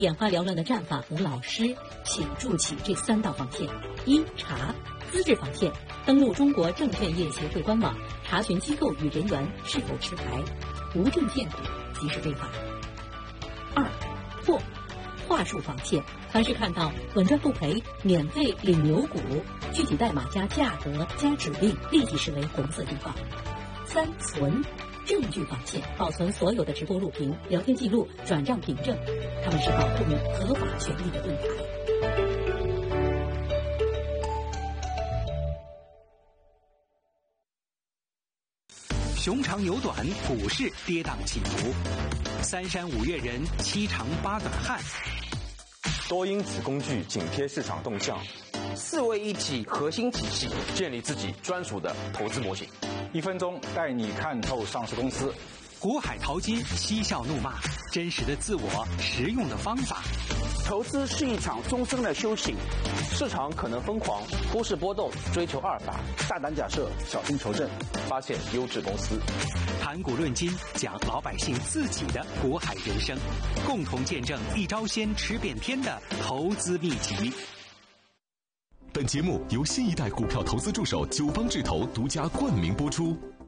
眼花缭乱的战法，吴老师请筑起这3道防线：一、查资质防线，登录中国证券业协会官网，查询机构与人员是否持牌，无证件股即是非法；二、破话术防线，凡是看到稳赚不赔、免费领牛股，具体代码加价格加指令，立即视为红色警报；三、存证据防线，保存所有的直播录屏、聊天记录、转账凭证，他们是保护你合法权利的盾牌。 熊长牛短，股市跌宕起伏，三山五岳人，七长八短汉。 多因子工具紧贴市场动向 ，4位一体核心体系， 建立自己专属的投资模型。 1分钟带你看透上市公司。 股海淘金，嬉笑怒骂，真实的自我，实用的方法。 投资是一场终身的修行， 市场可能疯狂，忽视波动，追求阿尔法， 大胆假设，小心求证， 发现优质公司。 谈股论金，讲老百姓自己的股海人生，共同见证一招鲜吃遍天的投资秘籍。 本节目由新一代股票投资助手9方智投独家冠名播出。